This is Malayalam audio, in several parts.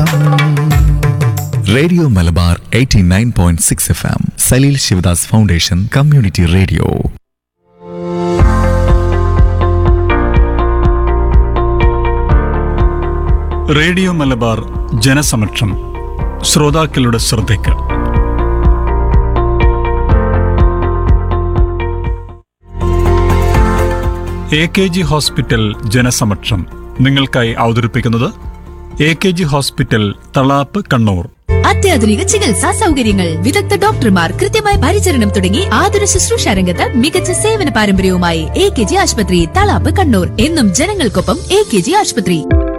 Radio Malabar 89.6 FM Saleel Sivadas foundation community radio. Radio Malabar ജനസമക്ഷം. ശ്രോതാക്കളുടെ ശ്രദ്ധയ്ക്ക് AKG ഹോസ്പിറ്റൽ ജനസമക്ഷം നിങ്ങൾക്കായി അവതരിപ്പിക്കുന്നത് AKG ഹോസ്പിറ്റൽ തളാപ്പ്, കണ്ണൂർ. അത്യാധുനിക ചികിത്സാ സൗകര്യങ്ങൾ, വിദഗ്ധ ഡോക്ടർമാർ, കൃത്യമായ പരിചരണം തുടങ്ങി ആതുര ശുശ്രൂഷ രംഗത്ത് മികച്ച സേവന പാരമ്പര്യവുമായി AKG ആശുപത്രി, തളാപ്പ്, കണ്ണൂർ. എന്നും ജനങ്ങൾക്കൊപ്പം AKG ആശുപത്രി.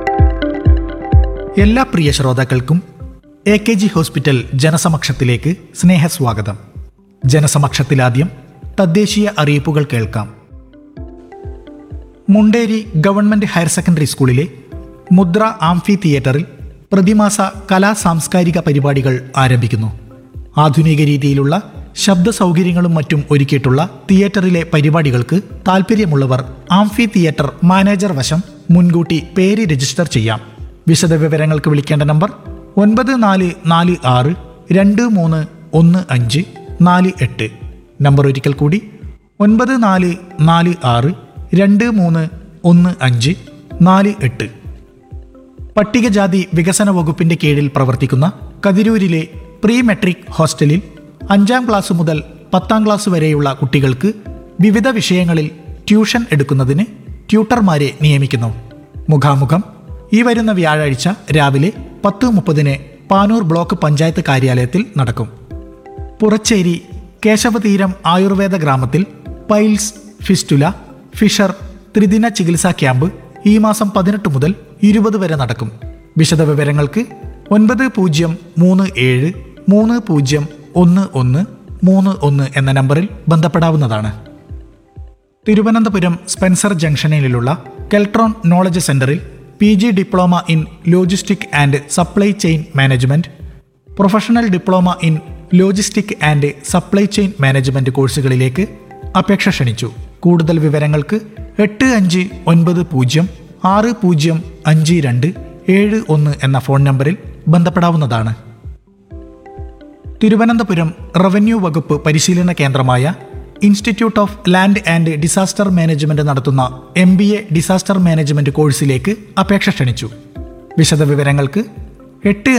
എല്ലാ പ്രിയ ശ്രോതാക്കൾക്കും AKG ഹോസ്പിറ്റൽ ജനസമക്ഷത്തിലേക്ക് സ്നേഹസ്വാഗതം. ജനസമക്ഷത്തിലാദ്യം തദ്ദേശീയ അറിയിപ്പുകൾ കേൾക്കാം. മുണ്ടേരി ഗവൺമെന്റ് ഹയർ സെക്കൻഡറി സ്കൂളിലെ മുദ്ര ആംഫി തിയേറ്ററിൽ പ്രതിമാസ കലാ സാംസ്കാരിക പരിപാടികൾ ആരംഭിക്കുന്നു. ആധുനിക രീതിയിലുള്ള ശബ്ദ സൗകര്യങ്ങളും മറ്റും ഒരുക്കിയിട്ടുള്ള തിയേറ്ററിലെ പരിപാടികൾക്ക് താൽപ്പര്യമുള്ളവർ ആംഫി തിയേറ്റർ മാനേജർ വശം മുൻകൂട്ടി പേര് രജിസ്റ്റർ ചെയ്യാം. വിശദവിവരങ്ങൾക്ക് വിളിക്കേണ്ട നമ്പർ 9446231548. നമ്പർ ഒരിക്കൽ കൂടി 9446231548. പട്ടികജാതി വികസന വകുപ്പിന്റെ കീഴിൽ പ്രവർത്തിക്കുന്ന കതിരൂരിലെ പ്രീ മെട്രിക് ഹോസ്റ്റലിൽ 5ാം ക്ലാസ് മുതൽ 10ാം ക്ലാസ് വരെയുള്ള കുട്ടികൾക്ക് വിവിധ വിഷയങ്ങളിൽ ട്യൂഷൻ എടുക്കുന്നതിന് ട്യൂട്ടർമാരെ നിയമിക്കുന്നു. മുഖാമുഖം ഈ വരുന്ന വ്യാഴാഴ്ച രാവിലെ 10:30 പാനൂർ ബ്ലോക്ക് പഞ്ചായത്ത് കാര്യാലയത്തിൽ നടക്കും. പുറച്ചേരി കേശവതീരം ആയുർവേദ ഗ്രാമത്തിൽ പൈൽസ്, ഫിസ്റ്റുല, ഫിഷർ ത്രിദിന ചികിത്സാ ക്യാമ്പ് ഈ മാസം 18 മുതൽ 20 വരെ നടക്കും. വിശദവിവരങ്ങൾക്ക് 90301131 എന്ന നമ്പറിൽ ബന്ധപ്പെടാവുന്നതാണ്. തിരുവനന്തപുരം സ്പെൻസർ ജംഗ്ഷനിലുള്ള കെൽട്രോൺ നോളജ് സെന്ററിൽ PG diploma in logistic and supply chain management, professional diploma in logistic and supply chain management കോഴ്സുകളിലേക്ക് അപേക്ഷ ക്ഷണിച്ചു. കൂടുതൽ വിവരങ്ങൾക്ക് 8590605271 എന്ന ഫോൺ നമ്പറിൽ ബന്ധപ്പെടാവുന്നതാണ്. തിരുവനന്തപുരം റവന്യൂ വകുപ്പ് പരിശീലന കേന്ദ്രമായ institute of land and disaster management നടത്തുന്ന MBA ഡിസാസ്റ്റർ മാനേജ്മെന്റ് കോഴ്സിലേക്ക് അപേക്ഷ ക്ഷണിച്ചു. വിശദവിവരങ്ങൾക്ക്